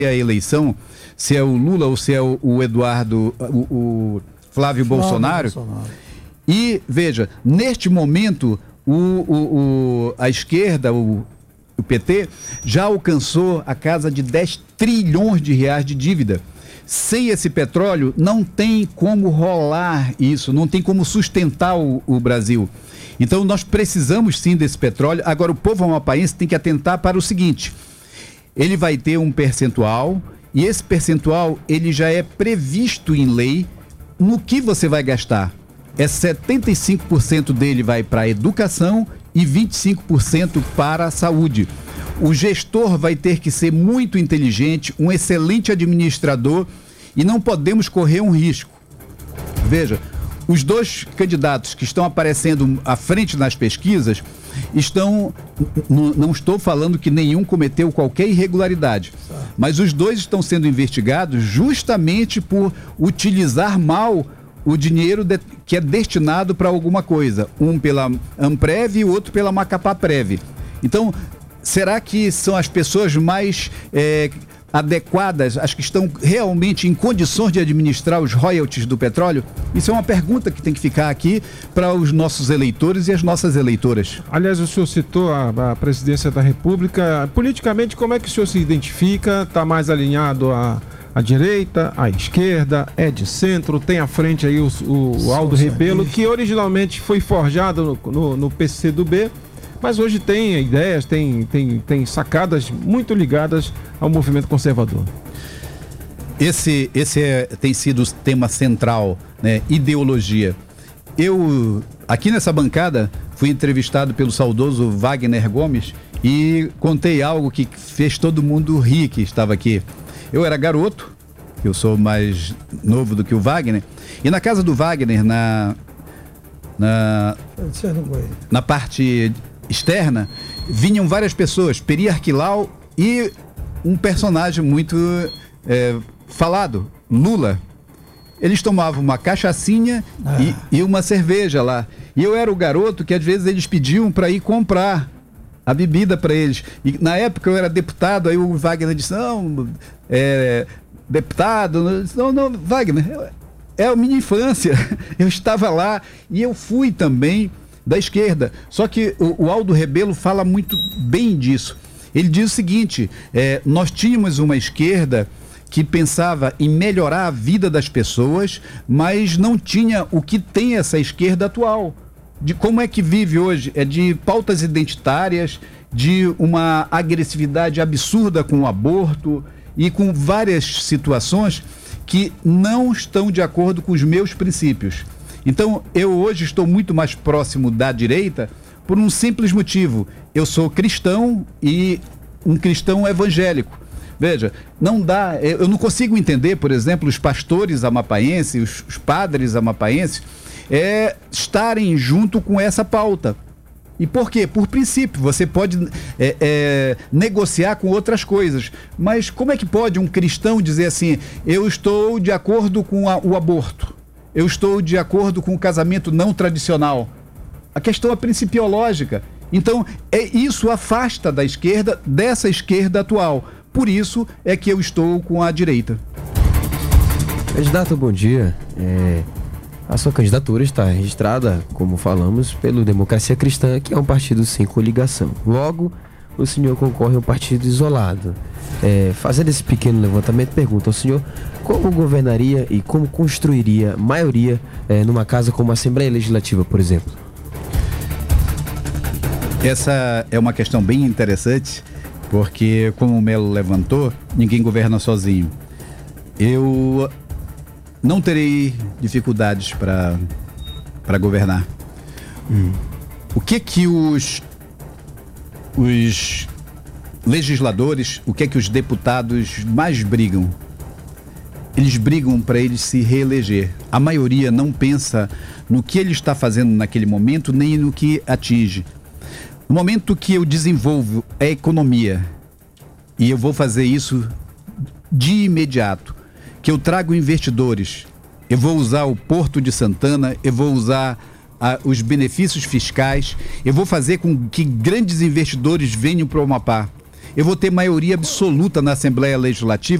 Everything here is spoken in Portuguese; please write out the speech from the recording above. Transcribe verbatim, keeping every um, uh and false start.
a eleição, se é o Lula ou se é o, o Eduardo, o, o Flávio, Flávio Bolsonaro. Bolsonaro. E, veja, neste momento, o, o, o, a esquerda, o, o P T, já alcançou a casa de dez trilhões de reais de dívida. Sem esse petróleo, não tem como rolar isso, não tem como sustentar o, o Brasil. Então, nós precisamos sim desse petróleo. Agora, o povo amapaense tem que atentar para o seguinte: ele vai ter um percentual, e esse percentual ele já é previsto em lei no que você vai gastar. É setenta e cinco por cento dele vai para a educação e vinte e cinco por cento para a saúde. O gestor vai ter que ser muito inteligente, um excelente administrador, e não podemos correr um risco. Veja, os dois candidatos que estão aparecendo à frente nas pesquisas estão, n- não estou falando que nenhum cometeu qualquer irregularidade, mas os dois estão sendo investigados justamente por utilizar mal o dinheiro de, que é destinado para alguma coisa, um pela Amprev e o outro pela Macapá-Prev. Então, será que são as pessoas mais é, adequadas, as que estão realmente em condições de administrar os royalties do petróleo? Isso é uma pergunta que tem que ficar aqui para os nossos eleitores e as nossas eleitoras. Aliás, o senhor citou a, a presidência da República. Politicamente, como é que o senhor se identifica? Está mais alinhado a... à direita, à esquerda, é de centro, tem à frente aí o, o, o Aldo Rebelo, que originalmente foi forjado no, no, no P C do B, mas hoje tem ideias, tem, tem, tem sacadas muito ligadas ao movimento conservador. Esse, esse é, tem sido o tema central, né? Ideologia. Eu, aqui nessa bancada, fui entrevistado pelo saudoso Wagner Gomes e contei algo que fez todo mundo rir que estava aqui. Eu era garoto, eu sou mais novo do que o Wagner, e na casa do Wagner, na, na, na parte externa, vinham várias pessoas, Peri Arquilau e um personagem muito é, falado, Lula. Eles tomavam uma cachaçinha ah. e, e uma cerveja lá. E eu era o garoto que às vezes eles pediam para ir comprar a bebida para eles. E na época eu era deputado, aí o Wagner disse, não, é, deputado, não, não, Wagner, é a minha infância, eu estava lá e eu fui também da esquerda. Só que o, o Aldo Rebelo fala muito bem disso. Ele diz o seguinte, é, nós tínhamos uma esquerda que pensava em melhorar a vida das pessoas, mas não tinha o que tem essa esquerda atual. De como é que vive hoje, é de pautas identitárias, de uma agressividade absurda com o aborto e com várias situações que não estão de acordo com os meus princípios. Então, eu hoje estou muito mais próximo da direita por um simples motivo. Eu sou cristão e um cristão evangélico. Veja, não dá, eu não consigo entender, por exemplo, os pastores amapaenses, os, os padres amapaenses, é, estarem junto com essa pauta. E por quê? Por princípio, você pode é, é, negociar com outras coisas, mas como é que pode um cristão dizer assim, eu estou de acordo com a, o aborto, eu estou de acordo com o casamento não tradicional? A questão é principiológica. Então, é, isso afasta da esquerda, dessa esquerda atual. Por isso é que eu estou com a direita. Candidato, bom dia. É, a sua candidatura está registrada, como falamos, pelo Democracia Cristã, que é um partido sem coligação. Logo, o senhor concorre a um partido isolado. É, fazendo esse pequeno levantamento, pergunta ao senhor como governaria e como construiria maioria é, numa casa como a Assembleia Legislativa, por exemplo? Essa é uma questão bem interessante, porque, como o Melo levantou, ninguém governa sozinho. Eu não terei dificuldades para para governar. Hum. O que que os, os legisladores, o que que os deputados mais brigam? Eles brigam para eles se reeleger. A maioria não pensa no que ele está fazendo naquele momento, nem no que atinge. No momento que eu desenvolvo a economia, e eu vou fazer isso de imediato, que eu trago investidores, eu vou usar o Porto de Santana, eu vou usar a, os benefícios fiscais, eu vou fazer com que grandes investidores venham para o Amapá. eu vou ter maioria absoluta na Assembleia Legislativa.